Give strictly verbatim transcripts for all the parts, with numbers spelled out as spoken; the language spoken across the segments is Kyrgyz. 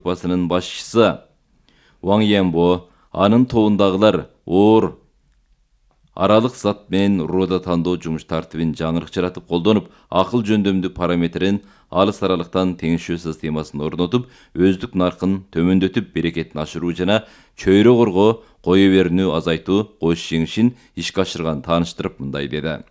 группасынын башчысы Ван Янбо анын тобундагылар оор аралык зат менен уроодо тандоо жумуш тартибин жаңырык жаратып колдонуп, акыл жөндөмдүү параметрин алыс аралыктан теңишүү системасын орнотуп, өздүк наркын төмөндөтүп, берекетин ашыруу жана чөйрө корго кое берүүнү азайтуу кош жеңишин ишке ашырган тааныштырып мындай деди.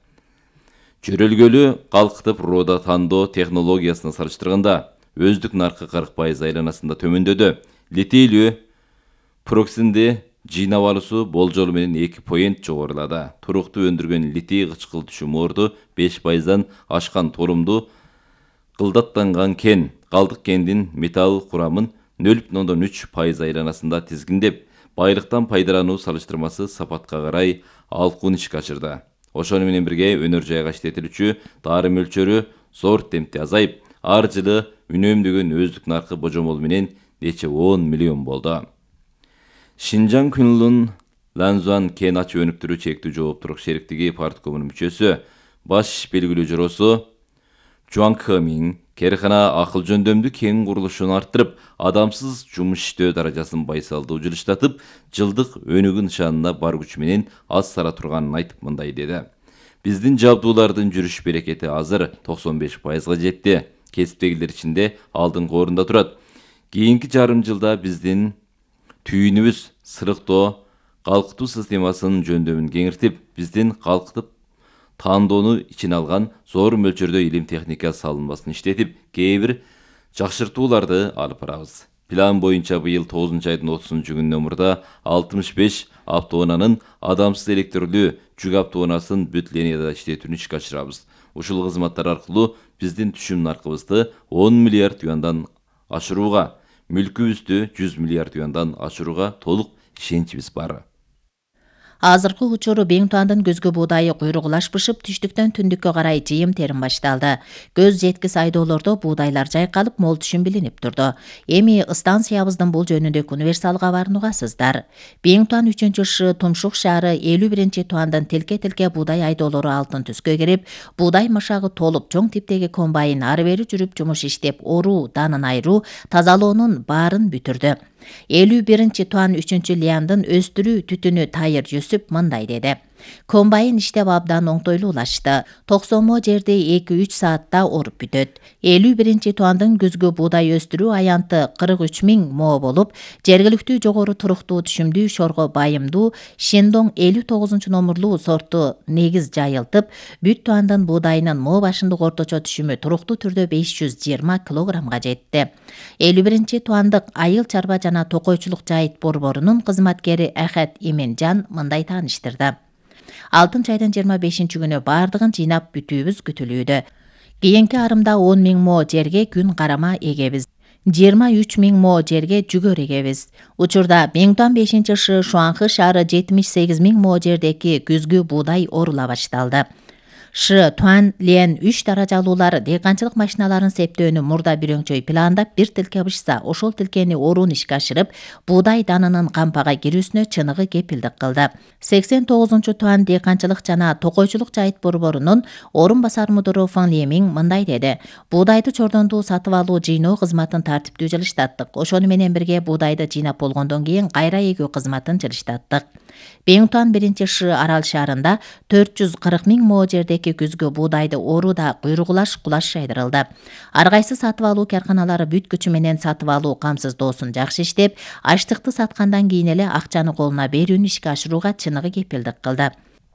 Жөрөлгөлүү калкытып уроодо тандоо технологиясына салыштырганда өздүк наркы кырк пайыз айланасында төмөндөдү. Литийлүү проксинди жыйнап алуусу болжолу менен эки поинт жогорулады. Туруктуу өндүргөн литий кычкылтуучу морду беш пайыздан ашкан толумду кылдаттанган кен, калдык кендин металл курамын нөл бүтүн ондон үч пайыз айланасында тизгиндеп, байлыктан пайдалануу салыштырмасы сапатка карай алкуун ишке ашырды. Ошону менен бирге өнөр жайга иштетилүүчү дары мөлчөрү зор темпте азайып, ар жылы үнөмдөгөн өздүк наркы божомол менен нече он миллион болду. Шинжаң Күнлүн Ланзуан кен ачуу өнүктүрүү чектүү жооптуулук шериктиги парткомунун мүчөсү, баш белгилүү жоросу Жуан Кэмин керкана акыл жөндөмдүү кен курулушун арттырып, адамсыз жумуш иштөө даражасын байсалдуу жылыштатып, жылдык өнүгүү нышанына бар күч менен аз сара турганын айтып мындай деди. Биздин жабдуулардын жүрүш берекети азыр токсон беш пайызга жетти. Кесиптегилер ичинде алдыңкы орунда турат. Кийинки жарым жылда биздин түйүнүбүз сырыктоо, калкытуу системасынын жөндөмүн кеңиртип, биздин калкытып тандоону ичине алган зор мөлчөрдө илим техника салынмасын иштетип, кээ бир жакшыртууларды алып барабыз. План боюнча быйыл тогузунчу айдын отузунчу күнүнөн мурда алтымыш беш автоунаанын адамсыз электрлүү жүк автоунаасын бүт линияда иштетүүнү ишке ашырабыз. Ушул кызматтар аркылуу биздин түшүм наркыбызды он миллиард юандан ашырууга, мүлкүбүздү жүз миллиард юандан ашырууга толук ишеничибиз бар. Азыркы учуру Беңтуандын көзгө буудайы куйругулашпышып, түштүктөн түндүккө карай жыйым терим башталды. Көз жеткис айдоолордо буудайлар жайкалып, мол түшүм билинип турду. Эми станциябыздын бул жөнүндөгү универсал кабарын угасыздар. Беңтуан үчүнчү шы Тумшук шаары элүү биринчи туандан тилке-тилке буудай айдоолору алтын түскө кирип, буудай машагы толуп, чоң типтеги комбайн ары бери жүрүп жумуш иштеп, оруу, данын айыруу, тазалоонун баарын бүтүрдү. элүү биринчи туан үчүнчү лиандын өстүрүү түтүнү тайыр жүсүп мындай деди. Комбайн иштеп абдан оңтойлуулашты. токсонмо жерди эки үч саатта оруп бүтөт. элүү биринчи туандын күзгү буудай өстүрүү аянты кырк үч миң мо болуп, жергиликтүү жогору туруктуу түшүмдүү шорго байымдуу Шендон элүү тогузунчу номурлуу сорту негиз жайылтып, бүт туандын буудайынын мо башындык орточо түшүмү туруктуу түрдө беш жүз жыйырма килограммга жетти. элүү биринчи туандык айыл чарба жана токойчулук жайыт борборунун кызматкери Ахат Именжан мындай тааныштырды. алтынчы айдын жыйырма бешинчи күнү бардыгын жыйнап бүтүүбүз күтүлүүдө. Кийинки арымда он миң мо жерге күн карама эгебиз. жыйырма үч миң мо жерге жүгөр эгебиз. Учурда Беңтуан бешинчи шы Шуанхы шаары жетимиш сегиз миң мо жердеги күзгү буудай орула башталды. Шы Туан Лен үч даражалуулар дыйканчылык машиналарын септөөнү мурда бирөңчөй пландап, бир тилке бышса, ошол тилкени оруун ишке ашырып, буудай данынын кампага кирүүсүнө чыныгы кепилдик кылды. сексен тогузунчу туан дыйканчылык жана токойчулук жайыт борборунун орун басар мудуру Фан Лемин мындай деди. Буудайды чордондуу сатып алуу жыйноо кызматын тартиптүү жылыштаттык. Ошону менен бирге буудайды жыйнап болгондон кийин кайра эгүү кызматын жылыштаттык. Беңтуан биринчи шы арал шаарында төрт жүз кырк миң мо жердеги күзгү буудайды орууда куйругулаш кулаш жайдырылды. Ар кайсы сатып алуу карканалары бүт күчү менен сатып алуу камсыздоосун жакшы иштеп, аштыкты саткандан кийин эле акчаны колуна берүүнү ишке ашырууга чыныгы кепилдик кылды.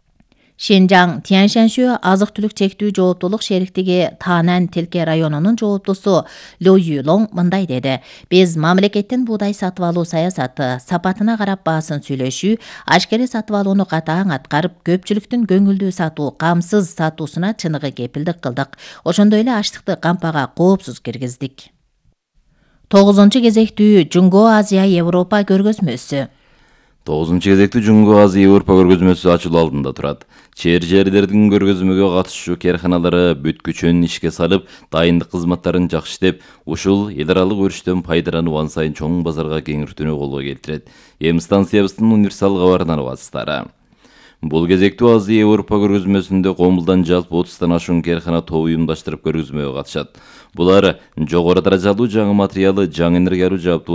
Шинжаң Тяньшаншө азык-түлүк чектүү жооптуулук шериктиги Танан Тилке районунун жооптусу Лю Юлоң мындай деди. Биз мамлекеттин буудай сатып алуу саясаты, сапатына карап баасын сүйлөшүү, ашкере сатып алууну катаң аткарып, көпчүлүктүн көңүлдүү сатуу, камсыз сатуусуна чыныгы кепилдик кылдык. Ошондой эле аштыкты кампага коопсуз киргиздик. тогузунчу кезектүү Жунго Азия Европа көргөзмөсү. тогузунчу кезектүү Жунго Азия Европа көргөзмөсү ачылуу алдында турат. Чер жерлердин көргөзмөгө катышуучу карканалары бүт күчүн ишке салып, дайындык кызматтарын жакшы иштеп, ушул эл аралык өрүштөн пайдалануу ан сайын чоң базарга кеңиртүүнү колго келтирет. Эми станциябыздын универсал кабарынан угасыздар. Бул кезектүү Азия Европа көргөзмөсүндө комулдан жалпы отуздан ашуун каркана тобу уюмдаштырып көргөзмөгө катышат. Булар жогору даражалуу жаңы материалы, жаңы энергия алуу жабдуу